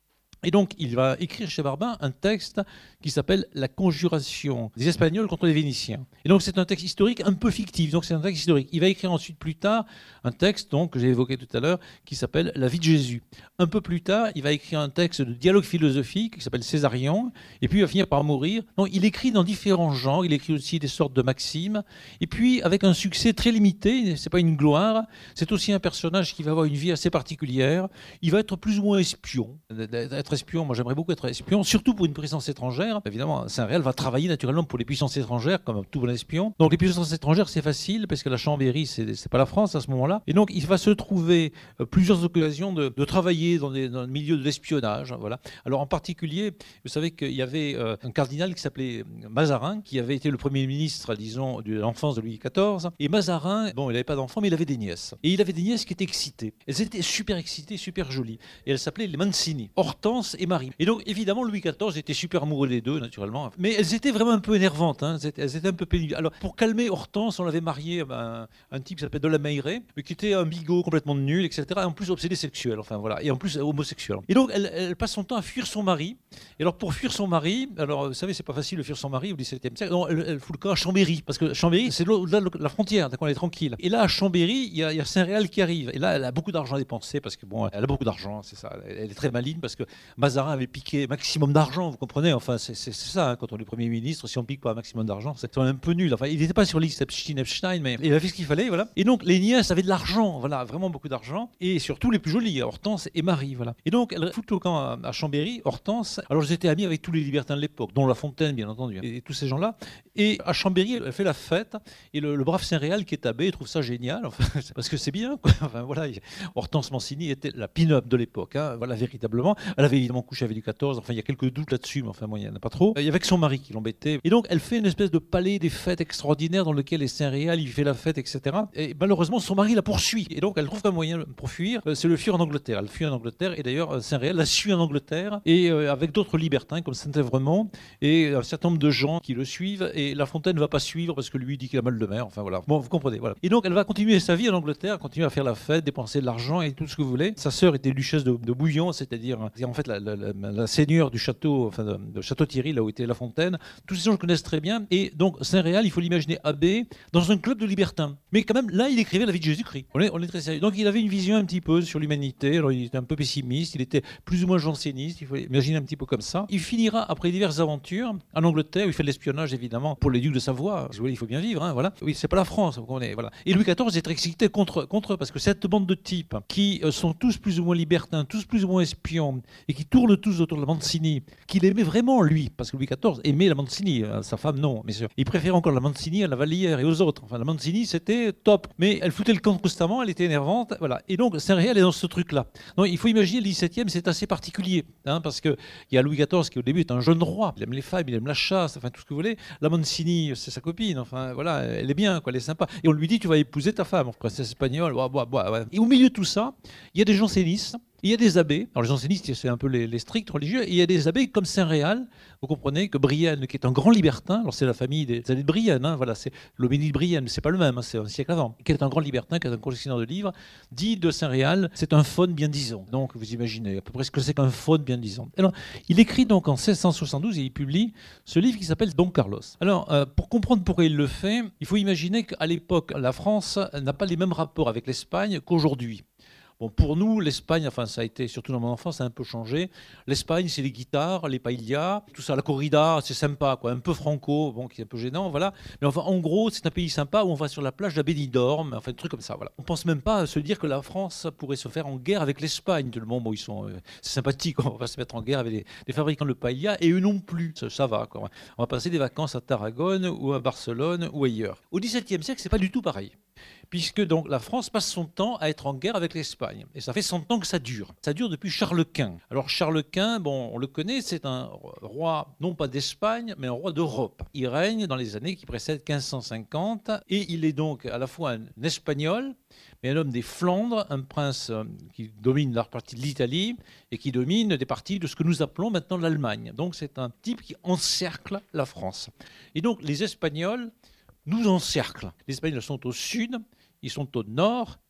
Et donc, il va écrire chez Barbin un texte qui s'appelle « La conjuration des Espagnols contre les Vénitiens ». Et donc, c'est un texte historique un peu fictif. Donc, c'est un texte historique. Il va écrire ensuite, plus tard, un texte donc, que j'ai évoqué tout à l'heure, qui s'appelle « La vie de Jésus ». Un peu plus tard, il va écrire un texte de dialogue philosophique qui s'appelle « Césarion ». Et puis, il va finir par mourir. Donc, il écrit dans différents genres. Il écrit aussi des sortes de maximes. Et puis, avec un succès très limité, c'est pas une gloire. C'est aussi un personnage qui va avoir une vie assez particulière. Il va être plus ou moins espion. Être espion, moi j'aimerais beaucoup être espion, surtout pour une puissance étrangère. Évidemment, Saint-Réal va travailler naturellement pour les puissances étrangères, comme tout bon espion. Donc les puissances étrangères, c'est facile, parce que la Chambéry, c'est, c'est pas la France à ce moment-là. Et donc il va se trouver euh, plusieurs occasions de, de travailler dans, des, dans le milieu de l'espionnage. Voilà. Alors en particulier, vous savez qu'il y avait euh, un cardinal qui s'appelait Mazarin, qui avait été le premier ministre, disons, de l'enfance de Louis quatorze. Et Mazarin, bon, il n'avait pas d'enfant, mais il avait des nièces. Et il avait des nièces qui étaient excitées. Elles étaient super excitées, super jolies. Et elles s'appelaient les Mancini. Hortense et Marie. Et donc, évidemment, Louis quatorze était super amoureux des deux, naturellement. Mais elles étaient vraiment un peu énervantes. Hein. Elles, étaient, elles étaient un peu pénibles. Alors, pour calmer Hortense, on l'avait marié à un, un type qui s'appelait de la Meilleraye, qui était un bigot complètement nul, et cetera. Et en plus, obsédé sexuel. Enfin, voilà. Et en plus, homosexuel. Et donc, elle, elle passe son temps à fuir son mari. Et alors, pour fuir son mari, alors, vous savez, c'est pas facile de fuir son mari au dix-septième siècle. Non, elle, elle fout le camp à Chambéry. Parce que Chambéry, c'est au-delà de la frontière. Donc, on est tranquille. Et là, à Chambéry, il y a, il y a Saint-Réal qui arrive. Et là, elle a beaucoup d'argent à dépenser parce que, bon, elle a beaucoup d'argent, c'est ça. Elle est très maligne parce que Mazarin avait piqué maximum d'argent, vous comprenez. Enfin, c'est, c'est, c'est ça, hein, quand on est Premier ministre, si on pique pas un maximum d'argent, c'est un peu nul. Enfin, il n'était pas sur liste Epstein, Epstein, mais il a fait ce qu'il fallait, voilà. Et donc, les nièces avaient de l'argent, voilà, vraiment beaucoup d'argent, et surtout les plus jolies, Hortense et Marie, voilà. Et donc, elle fout au camp à, à Chambéry, Hortense. Alors, j'étais ami avec tous les libertins de l'époque, dont La Fontaine, bien entendu, et, et tous ces gens-là. Et à Chambéry, elle fait la fête, et le, le brave Saint-Réal, qui est abbé, trouve ça génial, enfin, parce que c'est bien, quoi. Enfin, voilà, Hortense Mancini était la pin-up de l'époque, hein, voilà, véritablement. Elle avait évidemment couché avec Louis quatorze, enfin, il y a quelques doutes là-dessus, mais enfin, bon, il n'y en a pas trop. Il y avait que son mari qui l'embêtait. Et donc, elle fait une espèce de palais des fêtes extraordinaires dans lequel est Saint-Réal, il fait la fête, et cetera. Et malheureusement, son mari la poursuit. Et donc, elle trouve qu'un moyen pour fuir, c'est le fuir en Angleterre. Elle fuit en Angleterre, et d'ailleurs, Saint-Réal la suit en Angleterre, et euh, avec d'autres libertins comme Saint-Évremont, et un certain nombre de gens qui le suivent, et La Fontaine ne va pas suivre parce que lui dit qu'il a mal de mer, enfin voilà. Bon, vous comprenez, voilà. Et donc, elle va continuer sa vie en Angleterre, continuer à faire la fête, dépenser de l'argent et tout ce que vous voulez. Sa sœur était duchesse de, de Bouillon, c'est-à-dire en fait la, la, la, la seigneur du château, enfin de, de Château-Thierry, là où était La Fontaine. Tous ces gens le connaissent très bien. Et donc, Saint-Réal, il faut l'imaginer abbé dans un club de libertins. Mais quand même, là, il écrivait la vie de Jésus-Christ. On est, on est très sérieux. Donc, il avait une vision un petit peu sur l'humanité. Alors, il était un peu pessimiste, il était plus ou moins janséniste, il faut imaginer un petit peu comme ça. Il finira, après diverses aventures, en Angleterre, où il fait de l'espionnage, évidemment, pour les ducs de Savoie. Il faut bien vivre, hein, voilà. Oui, c'est pas la France, vous comprenez, voilà. Et Louis quatorze est excité contre, contre eux, parce que cette bande de types qui euh, sont tous plus ou moins libertins, tous plus ou moins espions, et qui tournent tous autour de la Mancini, qu'il aimait vraiment, lui, parce que Louis quatorze aimait la Mancini, euh, sa femme, non, mais sûr. Il préférait encore la Mancini à la Vallière et aux autres. Enfin, la Mancini, c'était top. Mais elle foutait le camp constamment, elle était énervante, voilà. Et donc, Saint-Réal est dans ce truc-là. Donc, il faut imaginer, le dix-septième, c'est assez particulier, hein, parce qu'il y a Louis quatorze qui, au début, est un jeune roi. Il aime les femmes, il aime la chasse, enfin, tout ce que vous voulez. La Mancini, c'est sa copine, enfin, voilà, elle est bien, quoi, elle est sympa. Et on lui dit, tu vas épouser ta femme, princesse espagnole, ouais, ouais, ouais, ouais. Et au milieu de tout ça, il y a des jansénistes, il y a des abbés. Alors les jansénistes, c'est un peu les, les stricts religieux, et il y a des abbés comme Saint-Réal. Vous comprenez que Brienne, qui est un grand libertin, alors c'est la famille des années de Brienne, hein, voilà, c'est l'homénie de Brienne, c'est pas le même, hein, c'est un siècle avant, qui est un grand libertin, qui est un collectionneur de livres, dit de Saint-Réal, c'est un faune bien disant. Donc vous imaginez à peu près ce que c'est qu'un faune bien disant. Alors, il écrit donc en seize cent soixante-douze et il publie ce livre qui s'appelle Don Carlos. Alors, euh, pour comprendre pourquoi il le fait, il faut imaginer qu'à l'époque, la France n'a pas les mêmes rapports avec l'Espagne qu'aujourd'hui. Bon, pour nous, l'Espagne, enfin ça a été, surtout dans mon enfance, ça a un peu changé. L'Espagne, c'est les guitares, les paellas, tout ça, la corrida, c'est sympa, quoi, un peu franco, bon, qui est un peu gênant, voilà. Mais enfin, en gros, c'est un pays sympa où on va sur la plage de la Benidorm, enfin, un truc comme ça, voilà. On pense même pas à se dire que la France pourrait se faire en guerre avec l'Espagne, tellement, bon, ils sont, euh, c'est sympathique, on va se mettre en guerre avec les, les fabricants de paella, et eux non plus, ça, ça va, quoi. On va passer des vacances à Tarragone ou à Barcelone ou ailleurs. Au dix-septième siècle, c'est pas du tout pareil. Puisque donc la France passe son temps à être en guerre avec l'Espagne. Et ça fait cent ans que ça dure. Ça dure depuis Charles Quint. Alors Charles Quint, bon, on le connaît, c'est un roi, non pas d'Espagne, mais un roi d'Europe. Il règne dans les années qui précèdent quinze cent cinquante, et il est donc à la fois un Espagnol, mais un homme des Flandres, un prince qui domine la partie de l'Italie, et qui domine des parties de ce que nous appelons maintenant l'Allemagne. Donc c'est un type qui encercle la France. Et donc les Espagnols nous encerclent. Les Espagnols sont au sud, ils sont au nord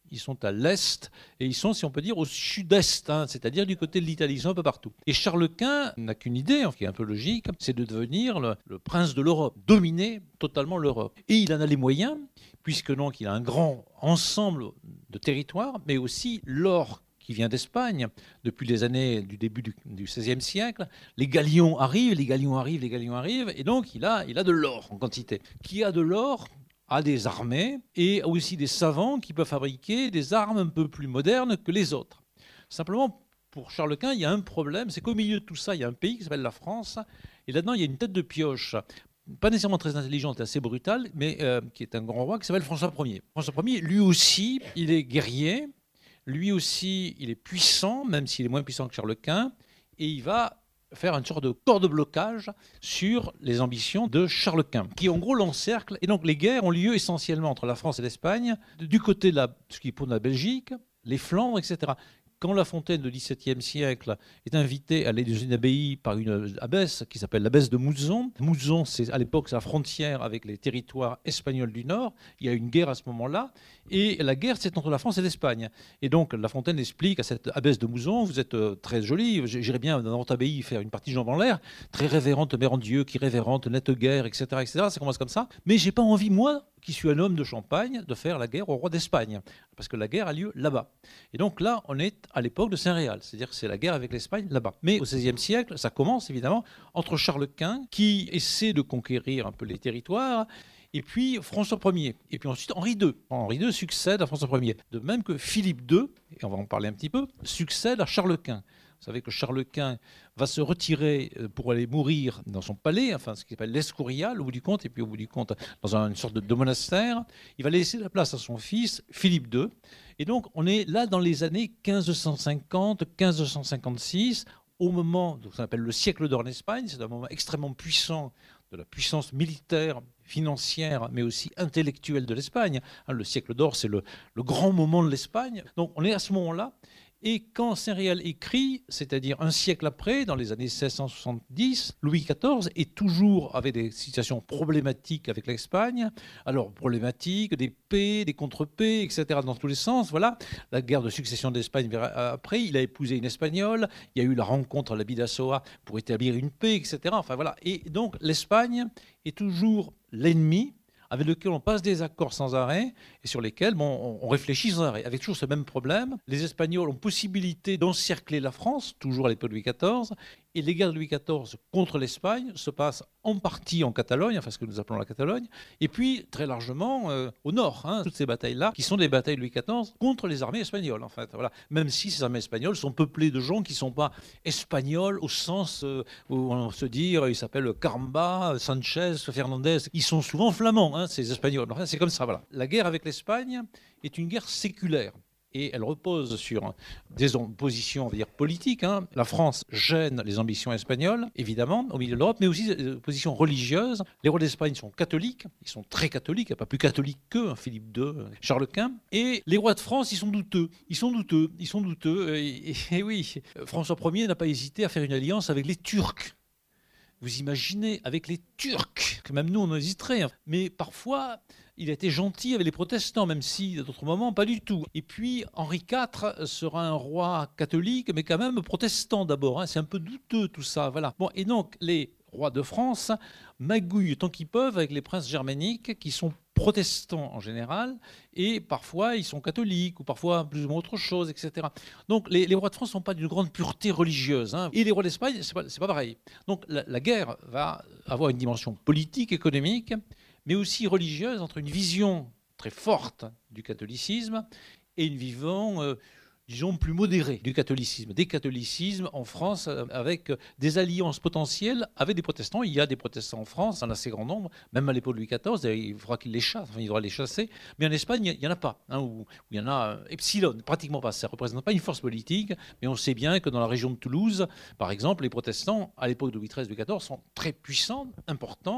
ils sont à l'est et ils sont, si on peut dire, au sud-est, hein, c'est-à-dire du côté de l'Italie, ils sont un peu partout. Et Charles Quint n'a qu'une idée, hein, qui est un peu logique, c'est de devenir le, le prince de l'Europe, dominer totalement l'Europe. Et il en a les moyens, puisque donc il a un grand ensemble de territoires, mais aussi l'or qui vient d'Espagne depuis les années du début du, du seizième siècle. Les galions arrivent, les galions arrivent, les galions arrivent, et donc il a, il a de l'or en quantité. Qui a de l'or a des armées et aussi des savants qui peuvent fabriquer des armes un peu plus modernes que les autres. Simplement, pour Charles Quint, il y a un problème, c'est qu'au milieu de tout ça, il y a un pays qui s'appelle la France, et là-dedans, il y a une tête de pioche, pas nécessairement très intelligente, assez brutale, mais euh, qui est un grand roi qui s'appelle François Ier. François Ier, lui aussi, il est guerrier, lui aussi, il est puissant, même s'il est moins puissant que Charles Quint, et il va faire une sorte de corps de blocage sur les ambitions de Charles Quint, qui en gros l'encercle. Et donc les guerres ont lieu essentiellement entre la France et l'Espagne, du côté de la, ce qui est pour la Belgique, les Flandres, et cetera. Quand La Fontaine, du XVIIe siècle, est invité à aller dans une abbaye par une abbesse qui s'appelle l'abbesse de Mouzon, Mouzon, c'est à l'époque c'est la frontière avec les territoires espagnols du Nord. Il y a une guerre à ce moment-là, et la guerre c'est entre la France et l'Espagne. Et donc La Fontaine explique à cette abbesse de Mouzon, vous êtes très jolie, j'irais bien dans votre abbaye faire une partie de jambes en l'air, très révérente mère en Dieu, qui révérente nette guerre, et cetera, et cetera. Ça commence comme ça. Mais j'ai pas envie moi, qui suis un homme de Champagne, de faire la guerre au roi d'Espagne, parce que la guerre a lieu là-bas. Et donc là, on est à l'époque de Saint-Réal, c'est-à-dire que c'est la guerre avec l'Espagne là-bas. Mais au seizième siècle, ça commence évidemment entre Charles Quint, qui essaie de conquérir un peu les territoires, et puis François Ier, et puis ensuite Henri deux. Henri deux succède à François Ier, de même que Philippe deux, et on va en parler un petit peu, succède à Charles Quint. Vous savez que Charles Quint va se retirer pour aller mourir dans son palais, enfin ce qui s'appelle l'Escurial au bout du compte, et puis au bout du compte dans une sorte de, de monastère. Il va laisser la place à son fils Philippe deux. Et donc on est là dans les années quinze cent cinquante, quinze cent cinquante-six, au moment de ce qu'on appelle le siècle d'or en Espagne. C'est un moment extrêmement puissant de la puissance militaire, financière, mais aussi intellectuelle de l'Espagne. Le siècle d'or, c'est le, le grand moment de l'Espagne. Donc on est à ce moment-là. Et quand Saint-Réal écrit, c'est-à-dire un siècle après, dans les années seize cent soixante-dix, Louis quatorze est toujours avec des situations problématiques avec l'Espagne. Alors, problématiques, des paix, des contre-paix, et cetera, dans tous les sens. Voilà, la guerre de succession d'Espagne après, il a épousé une Espagnole, il y a eu la rencontre à la Bidassoa pour établir une paix, et cetera. Enfin, voilà. Et donc, l'Espagne est toujours l'ennemi avec lequel on passe des accords sans arrêt et sur lesquels bon, on réfléchit sans arrêt. Avec toujours ce même problème, les Espagnols ont possibilité d'encercler la France, toujours à l'époque de Louis quatorze, et les guerres de Louis quatorze contre l'Espagne se passent en partie en Catalogne, enfin ce que nous appelons la Catalogne, et puis très largement euh, au nord, hein, toutes ces batailles-là, qui sont des batailles de Louis quatorze contre les armées espagnoles, en fait. Voilà. Même si ces armées espagnoles sont peuplées de gens qui ne sont pas espagnols au sens euh, où on se dit, ils s'appellent Caramba, Sanchez, Fernandez, ils sont souvent flamands, hein, ces Espagnols. Enfin, c'est comme ça, voilà. La guerre avec l'Espagne est une guerre séculaire. Et elle repose sur des positions, on va dire, politiques. Hein. La France gêne les ambitions espagnoles, évidemment, au milieu de l'Europe, mais aussi des positions religieuses. Les rois d'Espagne sont catholiques, ils sont très catholiques, il n'y a pas plus catholiques qu'eux, hein, Philippe deux, Charles Quint. Et les rois de France, ils sont douteux, ils sont douteux, ils sont douteux. Et, et, et oui, François Ier n'a pas hésité à faire une alliance avec les Turcs. Vous imaginez, avec les Turcs, que même nous, on hésiterait. Hein. Mais parfois, il a été gentil avec les protestants, même si, à d'autres moments, pas du tout. Et puis, Henri quatre sera un roi catholique, mais quand même protestant d'abord. Hein. C'est un peu douteux, tout ça. Voilà. Bon, et donc, les rois de France magouillent tant qu'ils peuvent avec les princes germaniques, qui sont protestants en général, et parfois ils sont catholiques, ou parfois plus ou moins autre chose, et cetera. Donc les, les rois de France ne sont pas d'une grande pureté religieuse, hein. Et les rois d'Espagne, c'est pas, c'est pas pareil. Donc la, la guerre va avoir une dimension politique, économique, mais aussi religieuse, entre une vision très forte du catholicisme et une vision, euh, disons, plus modérée du catholicisme. Des catholicismes en France avec des alliances potentielles avec des protestants. Il y a des protestants en France, un assez grand nombre, même à l'époque de Louis quatorze, il faudra qu'il les chasse, enfin, il faudra les chasser. Mais en Espagne, il n'y en a pas, hein, où, où il y en a epsilon, pratiquement pas. Ça ne représente pas une force politique, mais on sait bien que dans la région de Toulouse, par exemple, les protestants, à l'époque de Louis treize, Louis quatorze, sont très puissants, importants,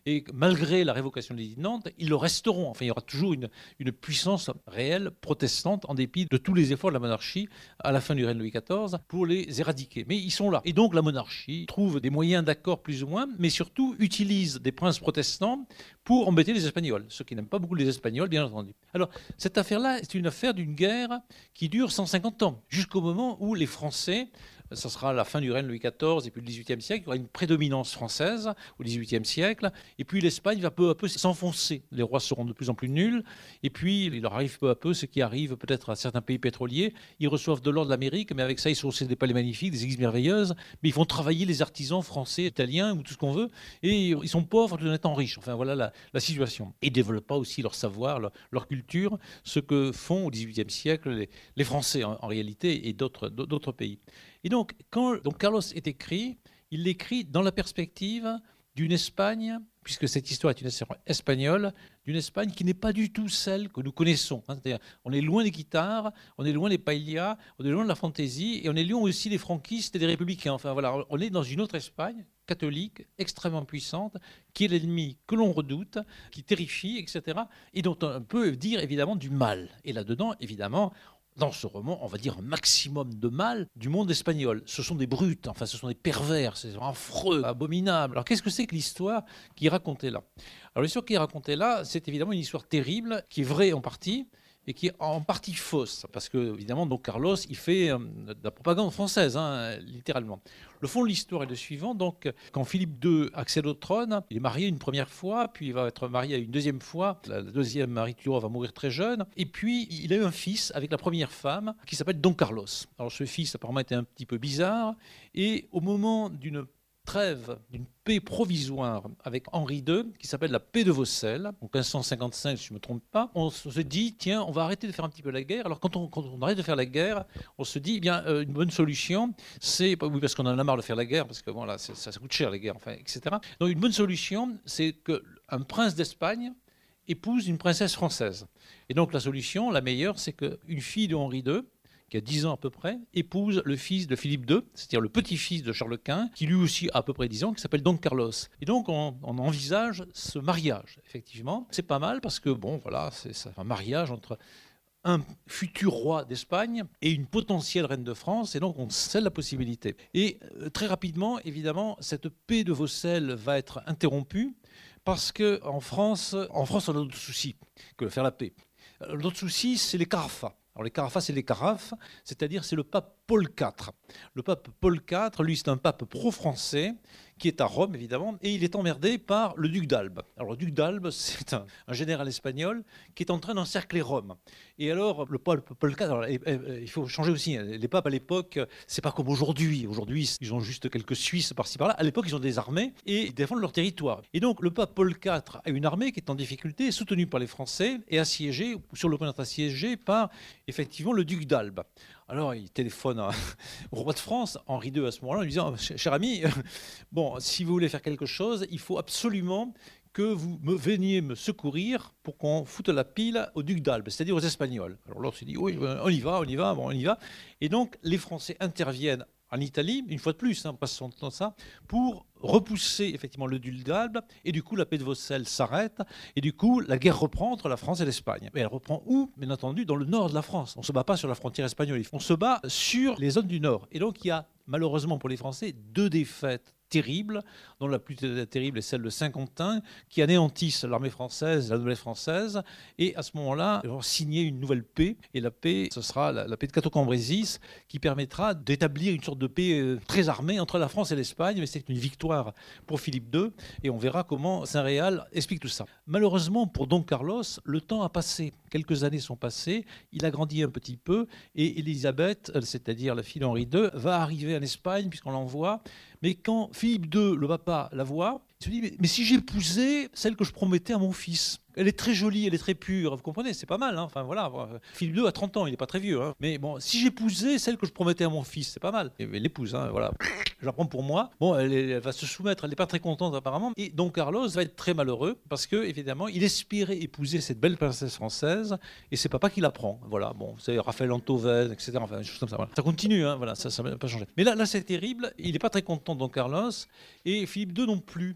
Et malgré la révocation de l'édit de Nantes, ils le resteront. Enfin, il y aura toujours une, une puissance réelle protestante en dépit de tous les efforts de la monarchie à la fin du règne de Louis quatorze pour les éradiquer. Mais ils sont là. Et donc la monarchie trouve des moyens d'accord plus ou moins, mais surtout utilise des princes protestants pour embêter les Espagnols, ceux qui n'aiment pas beaucoup les Espagnols, bien entendu. Alors, cette affaire-là, c'est une affaire d'une guerre qui dure cent cinquante ans, jusqu'au moment où les Français, ça sera la fin du règne de Louis quatorze et puis le dix-huitième siècle, il y aura une prédominance française au dix-huitième siècle, et puis l'Espagne va peu à peu s'enfoncer. Les rois seront de plus en plus nuls, et puis il leur arrive peu à peu ce qui arrive peut-être à certains pays pétroliers. Ils reçoivent de l'or de l'Amérique, mais avec ça, ils sont aussi des palais magnifiques, des églises merveilleuses, mais ils font travailler les artisans français, italiens, ou tout ce qu'on veut, et ils sont pauvres tout en étant riches. Enfin, voilà la, la situation. Et ils ne développent pas aussi leur savoir, leur, leur culture, ce que font au dix-huitième siècle les, les Français, en, en réalité, et d'autres, d'autres pays. Et donc, quand donc Carlos est écrit, il l'écrit dans la perspective d'une Espagne, puisque cette histoire est une histoire espagnole, d'une Espagne qui n'est pas du tout celle que nous connaissons. Hein. C'est-à-dire, on est loin des guitares, on est loin des paellas, on est loin de la fantaisie, et on est loin aussi des franquistes et des républicains. Enfin voilà, on est dans une autre Espagne, catholique, extrêmement puissante, qui est l'ennemi que l'on redoute, qui terrifie, et cetera, et dont on peut dire évidemment du mal. Et là-dedans, évidemment, dans ce roman, on va dire un maximum de mal du monde espagnol. Ce sont des brutes, enfin ce sont des pervers, c'est affreux, abominable. Alors qu'est-ce que c'est que l'histoire qui est racontée là? Alors l'histoire qui est racontée là, c'est évidemment une histoire terrible, qui est vraie en partie, et qui est en partie fausse, parce que évidemment donc Carlos il fait euh, de la propagande française, hein, littéralement. Le fond de l'histoire est le suivant. Donc quand Philippe deux accède au trône, il est marié une première fois, puis il va être marié une deuxième fois. La deuxième Marie Tudor va mourir très jeune, et puis il a eu un fils avec la première femme qui s'appelle Don Carlos. Alors ce fils apparemment était un petit peu bizarre, et au moment d'une trêve, d'une paix provisoire avec Henri deux, qui s'appelle la paix de Vaucelles, en quinze cent cinquante-cinq, si je ne me trompe pas, on se dit, tiens, on va arrêter de faire un petit peu la guerre. Alors quand on, quand on arrête de faire la guerre, on se dit, eh bien, euh, une bonne solution, c'est, oui, parce qu'on en a marre de faire la guerre, parce que bon, là, ça, ça coûte cher, la guerre, enfin, et cetera. Donc une bonne solution, c'est qu'un prince d'Espagne épouse une princesse française. Et donc la solution, la meilleure, c'est qu'une fille de Henri deux, qui a dix ans à peu près, épouse le fils de Philippe deux, c'est-à-dire le petit-fils de Charles Quint, qui lui aussi a à peu près dix ans, qui s'appelle Don Carlos. Et donc on, on envisage ce mariage, effectivement. C'est pas mal parce que, bon, voilà, c'est un mariage entre un futur roi d'Espagne et une potentielle reine de France, et donc on scelle la possibilité. Et euh, très rapidement, évidemment, cette paix de Vaucelles va être interrompue, parce qu'en France, en France, on a d'autres soucis que de faire la paix. L'autre souci, c'est les carafas. Alors les carafas, c'est les carafes, c'est-à-dire c'est le pape Paul quatre. Le pape Paul quatre, lui, c'est un pape pro-français qui est à Rome, évidemment, et il est emmerdé par le duc d'Albe. Alors le duc d'Albe, c'est un, un général espagnol qui est en train d'encercler Rome. Et alors le pape Paul quatre, alors, il faut changer aussi, les papes à l'époque, c'est pas comme aujourd'hui. Aujourd'hui, ils ont juste quelques Suisses par-ci par-là. À l'époque, ils ont des armées et ils défendent leur territoire. Et donc le pape Paul quatre a une armée qui est en difficulté, soutenue par les Français et assiégée, sur le point d'être assiégée par effectivement le duc d'Albe. Alors il téléphone au roi de France, Henri deux à ce moment-là, en lui disant « Cher ami, bon, si vous voulez faire quelque chose, il faut absolument que vous me veniez me secourir pour qu'on foute la pile au duc d'Albe, c'est-à-dire aux Espagnols. » Alors l'autre s'est dit « Oui, on y va, on y va, bon, on y va. » Et donc les Français interviennent en Italie, une fois de plus, hein, on passe son temps ça, pour repousser effectivement le duc d'Albe, et du coup la paix de Vaucelles s'arrête, et du coup la guerre reprend entre la France et l'Espagne. Mais elle reprend où? Bien entendu dans le nord de la France. On ne se bat pas sur la frontière espagnole, on se bat sur les zones du nord. Et donc il y a malheureusement pour les Français deux défaites terribles, dont la plus terrible est celle de Saint-Quentin, qui anéantissent l'armée française, la noblesse française, et à ce moment-là, ils vont signer une nouvelle paix, et la paix, ce sera la, la paix de Cateau-Cambrésis, qui permettra d'établir une sorte de paix euh, très armée entre la France et l'Espagne, mais c'est une victoire pour Philippe deux, et on verra comment Saint-Réal explique tout ça. Malheureusement, pour Don Carlos, le temps a passé, quelques années sont passées, il a grandi un petit peu, et Élisabeth, c'est-à-dire la fille d'Henri deux, va arriver en Espagne, puisqu'on l'envoie. Mais quand Philippe deux, le papa, la voit, il se dit, mais, mais si j'épousais celle que je promettais à mon fils, elle est très jolie, elle est très pure, vous comprenez, c'est pas mal, hein, enfin voilà, Philippe deux a trente ans, il n'est pas très vieux, hein, mais bon, si j'épousais celle que je promettais à mon fils, c'est pas mal, et l'épouse, hein, voilà, je la prends pour moi, bon, elle, elle va se soumettre, elle n'est pas très contente apparemment, et donc Carlos va être très malheureux, parce que, évidemment, il espérait épouser cette belle princesse française, et c'est papa qui la prend, voilà, bon, vous savez, Raphaël Antoven, et cetera, enfin, des choses comme ça, voilà. Ça continue, hein, voilà, ça n'a pas changé. Mais là, là c'est terrible, il n'est pas très content, Don Carlos, et Philippe deux non plus.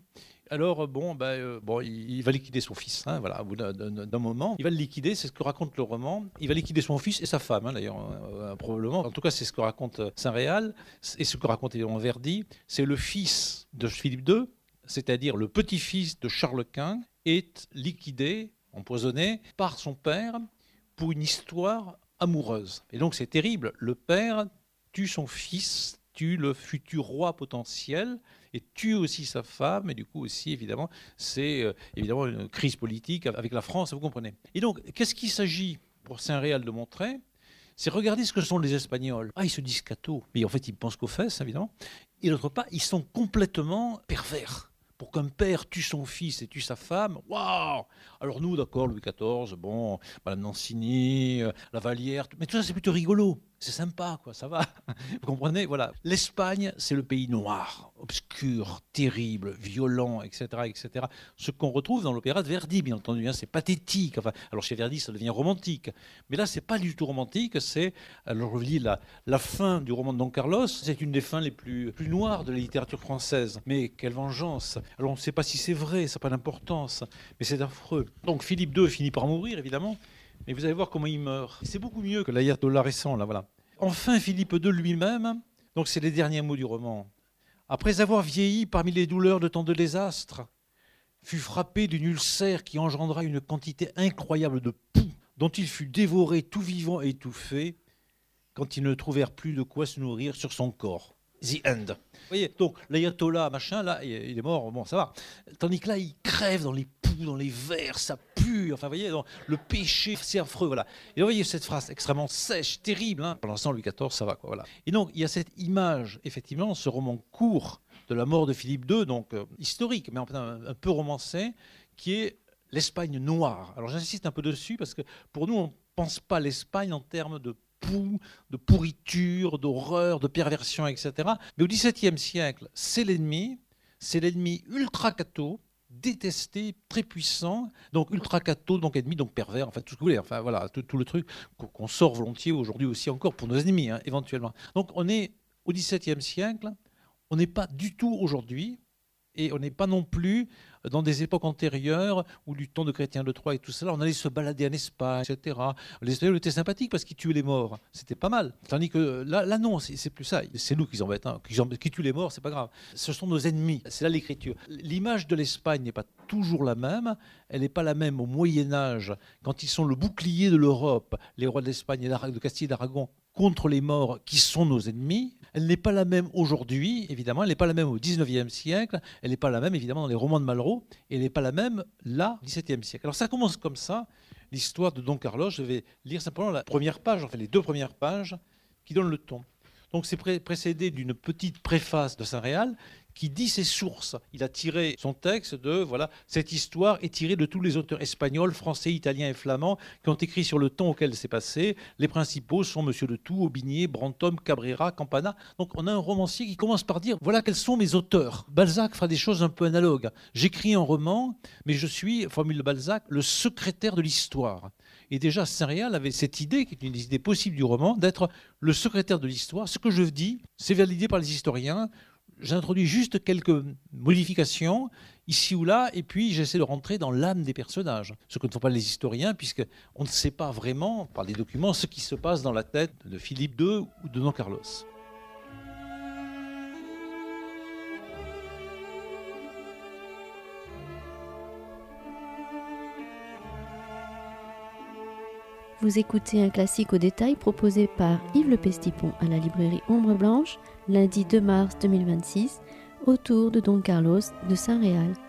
Alors, bon, ben, euh, bon il, il va liquider son fils, hein, voilà, au bout d'un, d'un, d'un moment. Il va le liquider, c'est ce que raconte le roman. Il va liquider son fils et sa femme, hein, d'ailleurs, euh, probablement. En tout cas, c'est ce que raconte Saint-Réal et ce que raconte évidemment Verdi. C'est le fils de Philippe deux, c'est-à-dire le petit-fils de Charles Quint, est liquidé, empoisonné, par son père pour une histoire amoureuse. Et donc, c'est terrible. Le père tue son fils, tue le futur roi potentiel, et tue aussi sa femme, et du coup aussi, évidemment, c'est euh, évidemment une crise politique avec la France, vous comprenez. Et donc, qu'est-ce qu'il s'agit pour Saint-Réal de montrer ? C'est regarder ce que sont les Espagnols. Ah, ils se disent cathos, mais en fait, ils pensent qu'aux fesses, évidemment. Et d'autre part, ils sont complètement pervers. Pour qu'un père tue son fils et tue sa femme, waouh! Alors nous, d'accord, Louis quatorze, bon, Madame Nancini, euh, La Vallière, mais tout ça, c'est plutôt rigolo. C'est sympa, quoi, ça va. Vous comprenez? Voilà. L'Espagne, c'est le pays noir, obscur, terrible, violent, et cetera, et cetera. Ce qu'on retrouve dans l'opéra de Verdi, bien entendu, hein, c'est pathétique. Enfin, alors chez Verdi, ça devient romantique. Mais là, c'est pas du tout romantique. C'est, alors je lis la, la fin du roman de Don Carlos, c'est une des fins les plus, plus noires de la littérature française. Mais quelle vengeance! Alors on ne sait pas si c'est vrai, ça n'a pas d'importance, mais c'est affreux. Donc Philippe deux finit par mourir, évidemment. Mais vous allez voir comment il meurt. C'est beaucoup mieux que l'ayatollah récent, là, voilà. Enfin, Philippe deux lui-même, donc c'est les derniers mots du roman. Après avoir vieilli parmi les douleurs de tant de désastres, fut frappé d'une ulcère qui engendra une quantité incroyable de poux, dont il fut dévoré tout vivant et étouffé, quand ils ne trouvèrent plus de quoi se nourrir sur son corps. The end. Vous voyez, donc l'ayatollah, machin, là, il est mort, bon, ça va. Tandis que là, il crève dans les poux, dans les vers, ça pue. Enfin, vous voyez, donc, le péché, c'est affreux, voilà. Et vous voyez cette phrase extrêmement sèche, terrible, hein. Pendant ce temps, Louis quatorze, ça va, quoi, voilà. Et donc, il y a cette image, effectivement, ce roman court de la mort de Philippe deux, donc euh, historique, mais en fait un, un peu romancé, qui est l'Espagne noire. Alors, j'insiste un peu dessus, parce que pour nous, on ne pense pas l'Espagne en termes de poux, de pourriture, d'horreur, de perversion, et cetera. Mais au XVIIe siècle, c'est l'ennemi, c'est l'ennemi ultra-catho, détesté, très puissant, donc ultra-catho, donc ennemi, donc pervers, enfin tout ce que vous voulez, enfin voilà, tout, tout le truc qu'on sort volontiers aujourd'hui aussi encore pour nos ennemis, hein, éventuellement. Donc on est au XVIIe siècle, on n'est pas du tout aujourd'hui, et on n'est pas non plus dans des époques antérieures où du temps de Chrétien de Troyes et tout cela, on allait se balader en Espagne, et cetera. Les Espagnols étaient sympathiques parce qu'ils tuaient les morts, c'était pas mal. Tandis que là, là non, c'est, c'est plus ça. C'est nous qui embêtent, hein. qui, qui tuent les morts, c'est pas grave. Ce sont nos ennemis. C'est là l'écriture. L'image de l'Espagne n'est pas toujours la même. Elle n'est pas la même au Moyen Âge, quand ils sont le bouclier de l'Europe, les rois d'Espagne et de Castille et d'Aragon, contre les morts qui sont nos ennemis. Elle n'est pas la même aujourd'hui, évidemment, elle n'est pas la même au dix-neuvième siècle, elle n'est pas la même, évidemment, dans les romans de Malraux, et elle n'est pas la même, là, au dix-septième siècle. Alors ça commence comme ça, l'histoire de Don Carlos. Je vais lire simplement la première page, enfin les deux premières pages, qui donnent le ton. Donc c'est pré- précédé d'une petite préface de Saint-Réal, qui dit ses sources. Il a tiré son texte de, voilà, cette histoire est tirée de tous les auteurs espagnols, français, italiens et flamands qui ont écrit sur le temps auquel c'est passé. Les principaux sont Monsieur de Thou, Aubigné, Brantôme, Cabrera, Campana. Donc on a un romancier qui commence par dire, voilà quels sont mes auteurs. Balzac fera des choses un peu analogues. J'écris un roman, mais je suis, formule de Balzac, le secrétaire de l'histoire. Et déjà, Saint-Réal avait cette idée, qui est une des idées possibles du roman, d'être le secrétaire de l'histoire. Ce que je dis, c'est validé par les historiens. J'introduis juste quelques modifications ici ou là, et puis j'essaie de rentrer dans l'âme des personnages. Ce que ne font pas les historiens, puisqu'on ne sait pas vraiment, par les documents, ce qui se passe dans la tête de Philippe deux ou de Don Carlos. Vous écoutez un classique au détail proposé par Yves Le Pestipon à la librairie Ombre Blanche, lundi deux mars deux mille vingt-six, autour de Don Carlos de Saint-Réal.